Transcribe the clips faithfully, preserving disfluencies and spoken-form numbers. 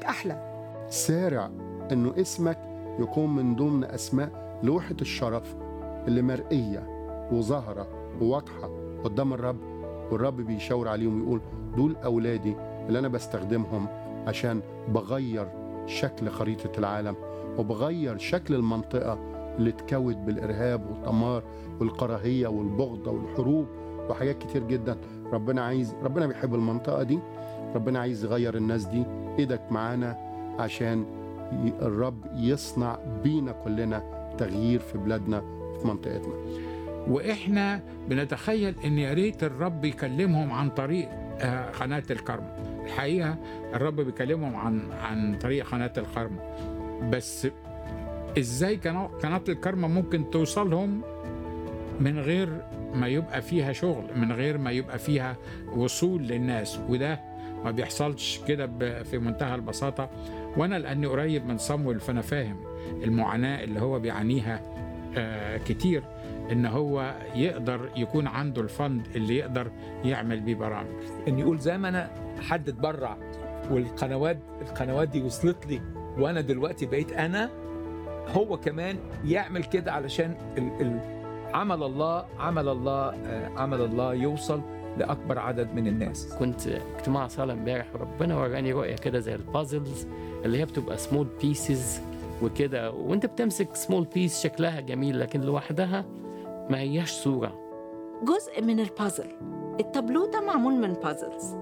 اسمك أحلى. سارع إنه اسمك يكون من ضمن أسماء لوحة الشرف اللي مرئية وظاهرة وواضحة قدام الرب، والرب بيشاور عليهم ويقول دول أولادي اللي أنا بستخدمهم عشان بغير شكل خريطة العالم وبغير شكل المنطقة اللي اتكوت بالإرهاب والدمار والكراهية والبغضة والحروب وحاجات كتير جدا. ربنا عايز، ربنا بيحب المنطقة دي، ربنا عايز يغير الناس دي. إيدك معانا عشان الرب يصنع بينا كلنا تغيير في بلادنا وفي منطقتنا. وإحنا بنتخيل إن يا ريت الرب يكلمهم عن طريق قناة الكرمة. الحقيقة الرب بيكلمهم عن عن طريق قناة الكرمة، بس إزاي قناة الكرمة ممكن توصلهم من غير ما يبقى فيها شغل، من غير ما يبقى فيها وصول للناس؟ وده ما بيحصلش كده في منتهى البساطة. وأنا لأني قريب من صمويل فأنا فاهم المعاناة اللي هو بيعانيها آه كتير، إن هو يقدر يكون عنده الفند اللي يقدر يعمل بيه برامج. إن يقول زي ما أنا حد اتبرع والقنوات القنوات دي وصلت لي وأنا دلوقتي بقيت أنا، هو كمان يعمل كده علشان ال ال عمل الله عمل الله آه عمل الله يوصل لأكبر عدد من الناس. كنت اجتماع صلاة امبارح وربنا وراني رؤية كده زي البازلز اللي هي بتبقى سمول بيسز وكده، وانت بتمسك سمول بيس شكلها جميل لكن لوحدها ما هياش صورة. جزء من البازل. التابلو ده معمول من بازلز،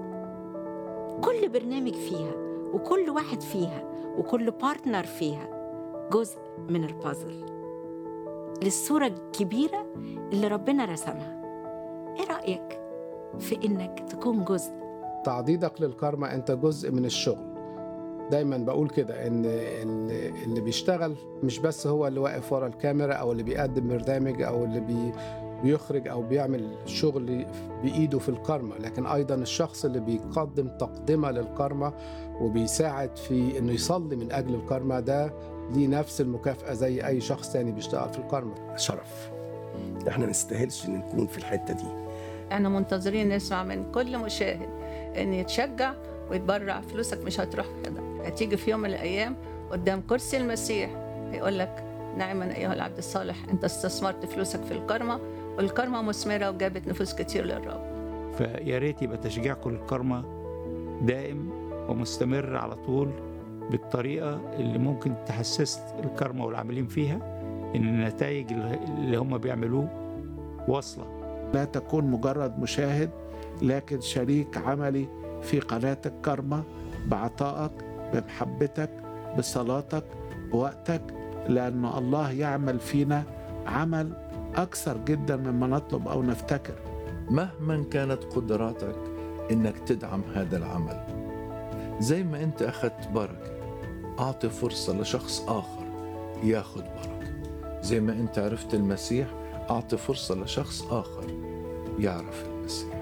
كل برنامج فيها وكل واحد فيها وكل بارتنر فيها جزء من البازل للصورة الكبيرة اللي ربنا رسمها. ايه رأيك في إنك تكون جزء؟ تعضيدك للكرمة أنت جزء من الشغل. دايما بقول كده إن اللي بيشتغل مش بس هو اللي واقف ورا الكاميرا أو اللي بيقدم برنامج أو اللي بي بيخرج أو بيعمل شغل بإيده في الكرمة، لكن أيضا الشخص اللي بيقدم تقدمة للكرمة وبيساعد في إنه يصلي من أجل الكرمة، ده ليه نفس المكافأة زي أي شخص تاني بيشتغل في الكرمة. شرف، احنا نستاهلش إن نكون في الحتة دي. احنا منتظرين نسمع من كل مشاهد ان يتشجع ويتبرع. فلوسك مش هتروح كده، هتيجي في يوم من الايام قدام كرسي المسيح هيقول لك نعما ايها العبد الصالح، انت استثمرت فلوسك في الكرمة والكرمة مثمرة وجابت نفوس كتير للرب. فيا ريت يبقى تشجيعكم للكرمة دائم ومستمر على طول بالطريقة اللي ممكن تحسس الكرمة والعاملين فيها ان النتائج اللي هم بيعملوه واصلة. لا تكون مجرد مشاهد لكن شريك عملي في قناة الكرمة بعطائك، بمحبتك، بصلاتك، بوقتك، لأن الله يعمل فينا عمل أكثر جدا مما نطلب أو نفتكر. مهما كانت قدراتك إنك تدعم هذا العمل، زي ما أنت أخذت بركة أعطي فرصة لشخص آخر ياخد بركة. زي ما أنت عرفت المسيح أعطي فرصة لشخص آخر يعرف المسيح.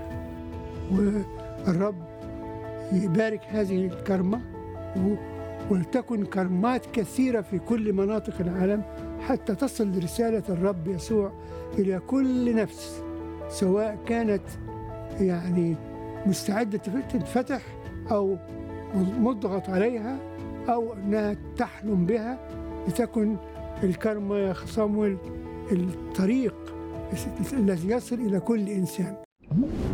والرب يبارك هذه الكرمة ولتكن كرمات كثيرة في كل مناطق العالم حتى تصل رسالة الرب يسوع إلى كل نفس، سواء كانت يعني مستعدة تنفتح أو مضغط عليها أو أنها تحلم بها. لتكن الكرمة يا صمويل الطريق الذي يصل إلى كل إنسان.